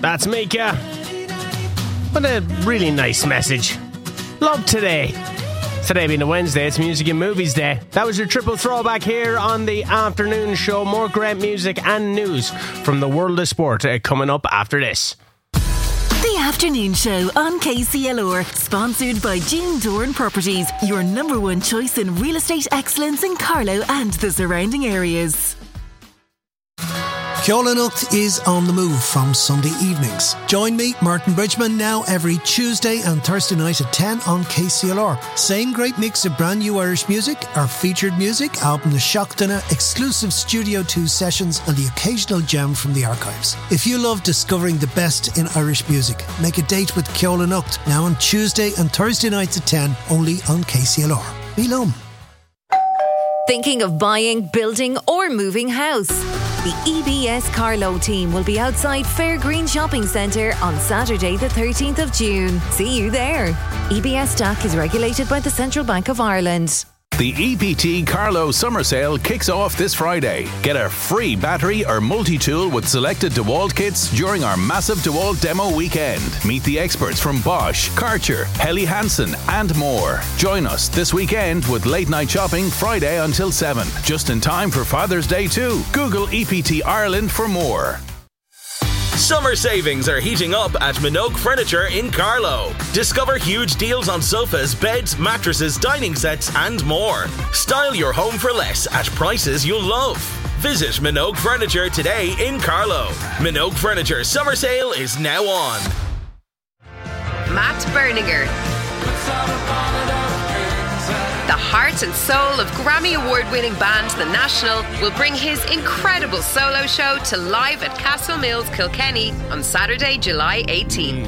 That's Mika. What a really nice message. Love today. Today being a Wednesday, it's Music and Movies Day. That was your triple throwback here on the afternoon show. More great music and news from the world of sport coming up after this. The Afternoon Show on KCLR, sponsored by June Dorn Properties, your number one choice in real estate excellence in Carlow and the surrounding areas. Ceola Nucht is on the move from Sunday evenings. Join me, Martin Bridgman, now every Tuesday and Thursday night at 10 on KCLR. Same great mix of brand new Irish music, our featured music, album The Seachtaine, exclusive Studio 2 sessions and the occasional gem from the archives. If you love discovering the best in Irish music, make a date with Ceola Nucht, now on Tuesday and Thursday nights at 10, only on KCLR. Be lum. Thinking of buying, building or moving house? The EBS Carlow team will be outside Fairgreen Shopping Centre on Saturday the 13th of June. See you there. EBS DAC is regulated by the Central Bank of Ireland. The EPT Carlow Summer Sale kicks off this Friday. Get a free battery or multi-tool with selected DeWalt kits during our massive DeWalt demo weekend. Meet the experts from Bosch, Karcher, Helly Hansen and more. Join us this weekend with late night shopping Friday until 7. Just in time for Father's Day too. Google EPT Ireland for more. Summer savings are heating up at Minogue Furniture in Carlow. Discover huge deals on sofas, beds, mattresses, dining sets and more. Style your home for less at prices you'll love. Visit Minogue Furniture today in Carlow. Minogue Furniture Summer Sale is now on. Matt Berninger. The heart and soul of Grammy Award-winning band The National will bring his incredible solo show to live at Castle Mills, Kilkenny on Saturday, July 18th.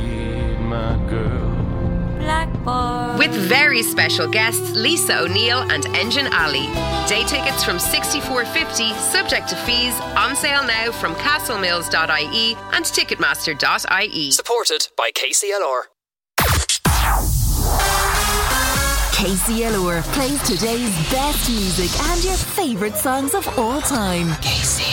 With very special guests Lisa O'Neill and Engine Alley. Day tickets from $64.50, subject to fees, on sale now from castlemills.ie and ticketmaster.ie. Supported by KCLR. KCLR plays today's best music and your favourite songs of all time. KCLR.